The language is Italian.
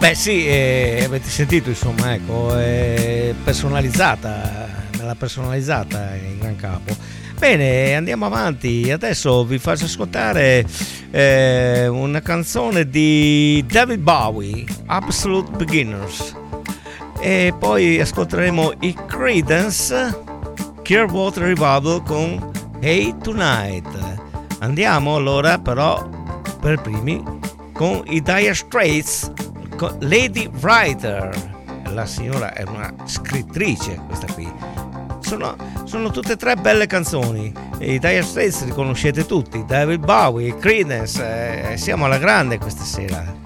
Beh sì, avete sentito insomma, ecco, è personalizzata, me l'ha personalizzata il Gran Capo. Bene, andiamo avanti, adesso vi faccio ascoltare una canzone di David Bowie, Absolute Beginners, e poi ascolteremo i Creedence Clearwater Revival con Hey Tonight. Andiamo allora però per primi con i Dire Straits, con Lady Writer. La signora è una scrittrice, questa qui. Sono tutte e tre belle canzoni. I Dire Straits li conoscete tutti, David Bowie, Creedence, siamo alla grande questa sera.